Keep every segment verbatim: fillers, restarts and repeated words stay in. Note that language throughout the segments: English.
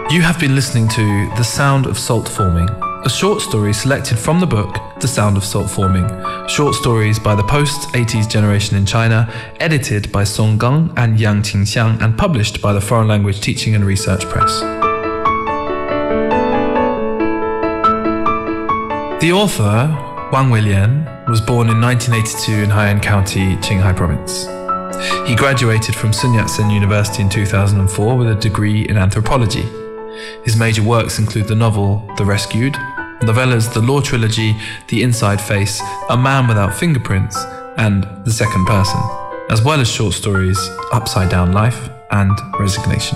You have been listening to The Sound of Salt Forming, a short story selected from the book The Sound of Salt Forming, short stories by the post-eighties generation in China, edited by Song Gang and Yang Qingxiang and published by the Foreign Language Teaching and Research Press. The author, Wang Weilian, was born in nineteen eighty-two in Haiyan County, Qinghai Province. He graduated from Sun Yat-sen University in two thousand four with a degree in anthropology. His major works include the novel The Rescued, novellas The Law Trilogy, The Inside Face, A Man Without Fingerprints, and The Second Person, as well as short stories Upside Down Life and Resignation.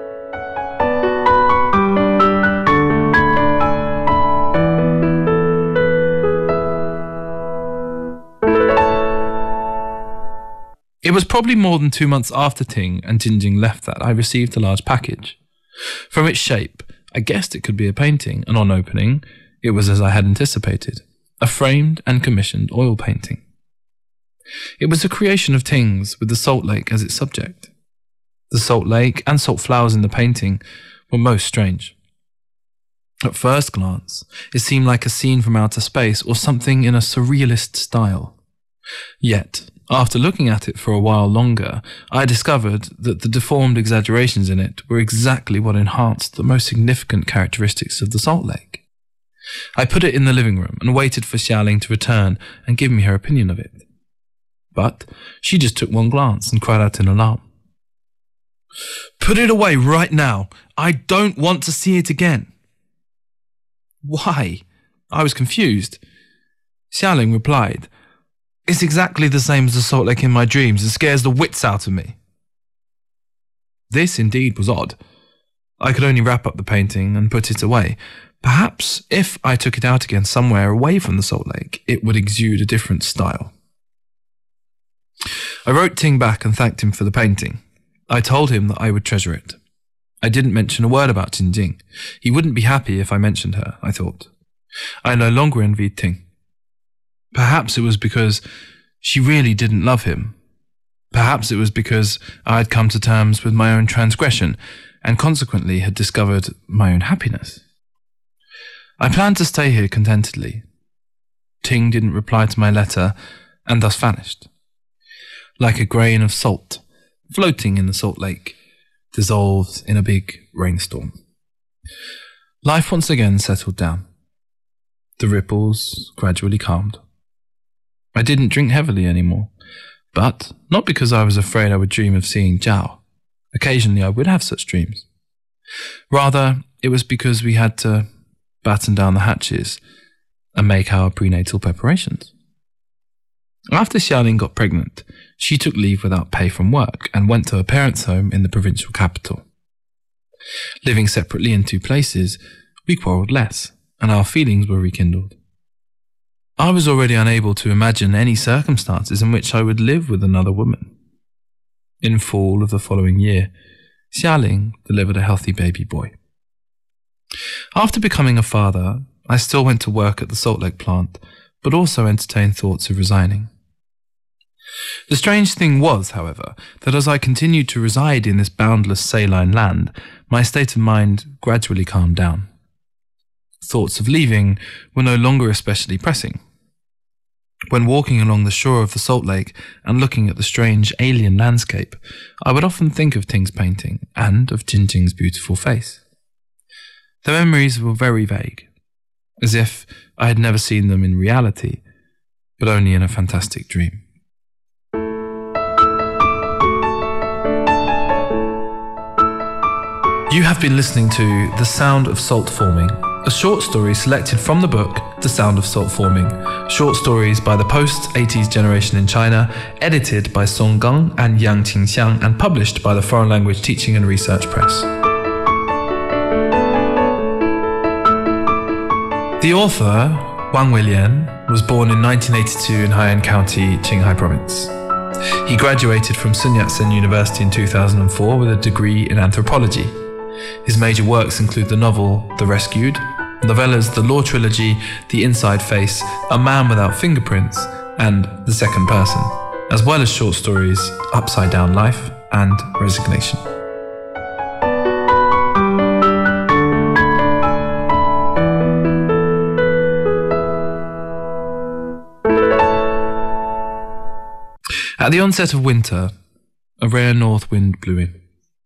It was probably more than two months after Ting and Jinjing left that I received a large package. From its shape, I guessed it could be a painting, and on opening, it was as I had anticipated, a framed and commissioned oil painting. It was a creation of Ting's with the Salt Lake as its subject. The Salt Lake and salt flowers in the painting were most strange. At first glance, it seemed like a scene from outer space or something in a surrealist style. Yet, after looking at it for a while longer, I discovered that the deformed exaggerations in it were exactly what enhanced the most significant characteristics of the Salt Lake. I put it in the living room and waited for Xiaoling to return and give me her opinion of it. But she just took one glance and cried out in alarm. "Put it away right now! I don't want to see it again!" "Why?" I was confused. Xiaoling replied, "It's exactly the same as the Salt Lake in my dreams. It scares the wits out of me." This indeed was odd. I could only wrap up the painting and put it away. Perhaps if I took it out again somewhere away from the Salt Lake, it would exude a different style. I wrote Ting back and thanked him for the painting. I told him that I would treasure it. I didn't mention a word about Jinjing. He wouldn't be happy if I mentioned her, I thought. I no longer envied Ting. Perhaps it was because she really didn't love him. Perhaps it was because I had come to terms with my own transgression and consequently had discovered my own happiness. I planned to stay here contentedly. Ting didn't reply to my letter and thus vanished. Like a grain of salt floating in the Salt Lake, dissolved in a big rainstorm. Life once again settled down. The ripples gradually calmed. I didn't drink heavily anymore, but not because I was afraid I would dream of seeing Zhao. Occasionally I would have such dreams. Rather, it was because we had to batten down the hatches and make our prenatal preparations. After Xiaoling got pregnant, she took leave without pay from work and went to her parents' home in the provincial capital. Living separately in two places, we quarrelled less, and our feelings were rekindled. I was already unable to imagine any circumstances in which I would live with another woman. In fall of the following year, Xiaoling delivered a healthy baby boy. After becoming a father, I still went to work at the Salt Lake plant, but also entertained thoughts of resigning. The strange thing was, however, that as I continued to reside in this boundless saline land, my state of mind gradually calmed down. Thoughts of leaving were no longer especially pressing. When walking along the shore of the Salt Lake and looking at the strange alien landscape, I would often think of Ting's painting and of Jinjing's beautiful face. The memories were very vague, as if I had never seen them in reality, but only in a fantastic dream. You have been listening to The Sound of Salt Forming, a short story selected from the book The Sound of Salt Forming, short stories by the post-eighties generation in China, edited by Song Gang and Yang Qingxiang and published by the Foreign Language Teaching and Research Press. The author, Wang Weilian, was born in nineteen eighty-two in Haiyan County, Qinghai Province. He graduated from Sun Yat-sen University in two thousand four with a degree in anthropology. His major works include the novel The Rescued, novellas The Law Trilogy, The Inside Face, A Man Without Fingerprints, and The Second Person, as well as short stories Upside Down Life and Resignation. At the onset of winter, a rare north wind blew in.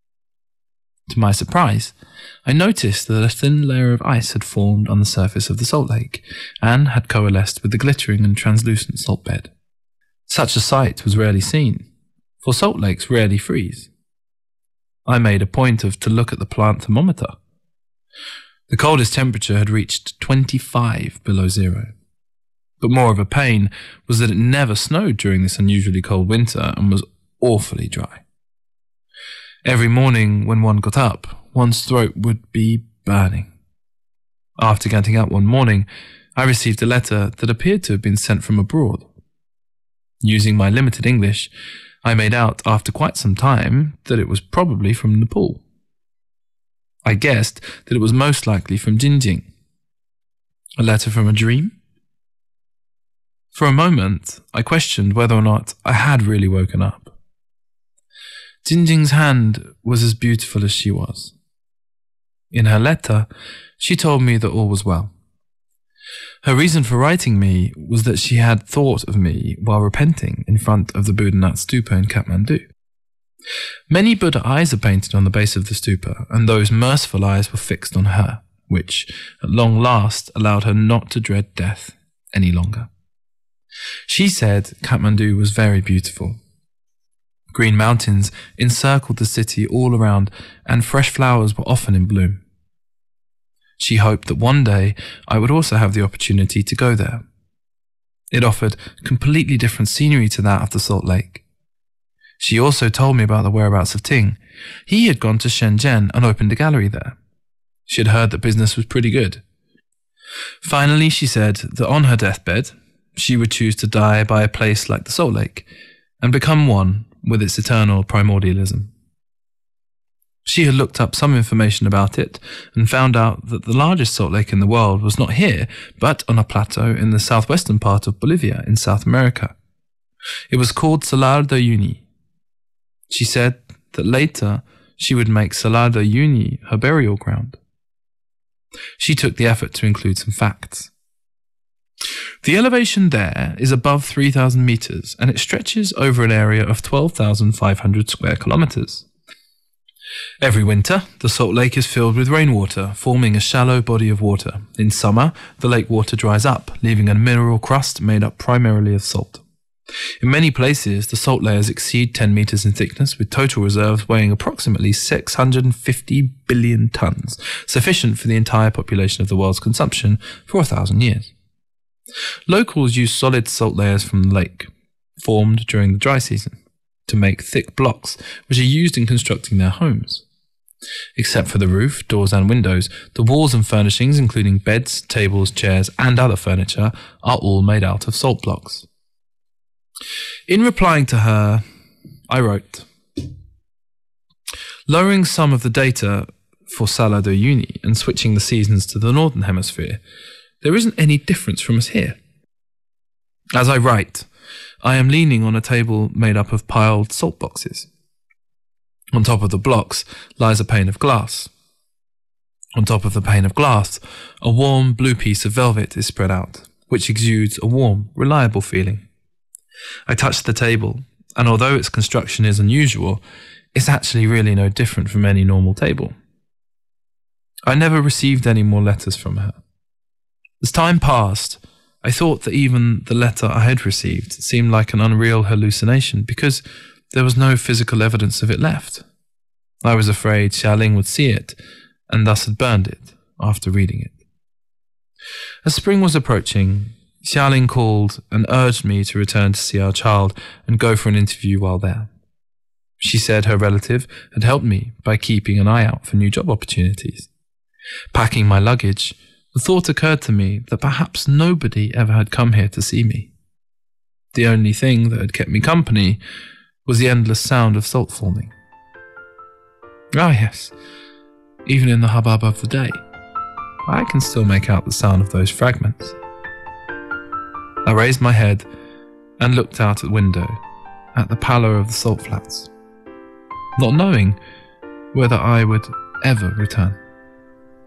To my surprise, I noticed that a thin layer of ice had formed on the surface of the salt lake and had coalesced with the glittering and translucent salt bed. Such a sight was rarely seen, for salt lakes rarely freeze. I made a point of to look at the plant thermometer. The coldest temperature had reached twenty-five below zero. But more of a pain was that it never snowed during this unusually cold winter and was awfully dry. Every morning when one got up, one's throat would be burning. After getting up one morning, I received a letter that appeared to have been sent from abroad. Using my limited English, I made out after quite some time that it was probably from Nepal. I guessed that it was most likely from Jinjing. A letter from a dream? For a moment, I questioned whether or not I had really woken up. Jinjing's hand was as beautiful as she was. In her letter, she told me that all was well. Her reason for writing me was that she had thought of me while repenting in front of the Buddhanath Stupa in Kathmandu. Many Buddha eyes are painted on the base of the stupa, and those merciful eyes were fixed on her, which, at long last, allowed her not to dread death any longer. She said Kathmandu was very beautiful. Green mountains encircled the city all around, and fresh flowers were often in bloom. She hoped that one day I would also have the opportunity to go there. It offered completely different scenery to that of the Salt Lake. She also told me about the whereabouts of Ting. He had gone to Shenzhen and opened a gallery there. She had heard that business was pretty good. Finally, she said that on her deathbed, she would choose to die by a place like the Salt Lake and become one with its eternal primordialism. She had looked up some information about it and found out that the largest salt lake in the world was not here, but on a plateau in the southwestern part of Bolivia in South America. It was called Salar de Uyuni. She said that later she would make Salar de Uyuni her burial ground. She took the effort to include some facts. The elevation there is above three thousand meters, and it stretches over an area of twelve thousand five hundred square kilometers. Every winter, the salt lake is filled with rainwater, forming a shallow body of water. In summer, the lake water dries up, leaving a mineral crust made up primarily of salt. In many places, the salt layers exceed ten meters in thickness, with total reserves weighing approximately six hundred fifty billion tons, sufficient for the entire population of the world's consumption for a thousand years. Locals use solid salt layers from the lake, formed during the dry season, to make thick blocks which are used in constructing their homes. Except for the roof, doors and windows, the walls and furnishings, including beds, tables, chairs and other furniture, are all made out of salt blocks. In replying to her, I wrote, lowering some of the data for Salar de Uyuni and switching the seasons to the northern hemisphere, there isn't any difference from us here. As I write, I am leaning on a table made up of piled salt boxes. On top of the blocks lies a pane of glass. On top of the pane of glass, a warm blue piece of velvet is spread out, which exudes a warm, reliable feeling. I touch the table, and although its construction is unusual, it's actually really no different from any normal table. I never received any more letters from her. As time passed, I thought that even the letter I had received seemed like an unreal hallucination because there was no physical evidence of it left. I was afraid Xiaoling would see it and thus had burned it after reading it. As spring was approaching, Xiaoling called and urged me to return to see our child and go for an interview while there. She said her relative had helped me by keeping an eye out for new job opportunities. Packing my luggage, the thought occurred to me that perhaps nobody ever had come here to see me. The only thing that had kept me company was the endless sound of salt falling. Ah yes, even in the hubbub of the day, I can still make out the sound of those fragments. I raised my head and looked out at the window at the pallor of the salt flats, not knowing whether I would ever return.